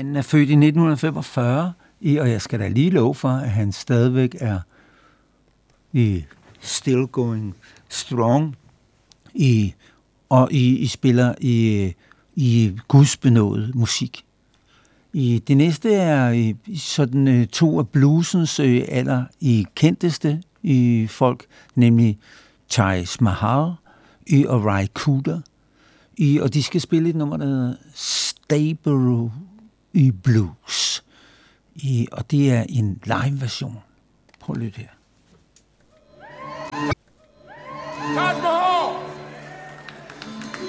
Manden er født i 1945, og jeg skal da lige love for, at han stadigvæk er still going strong og spiller i gudsbenådet musik. Det næste er sådan to af bluesens kendteste folk, nemlig Taj Mahal og Ry Cooder. Og de skal spille et nummer, der hedder Stayboro Blues. Og det er en live-version. Prøv at lytte her.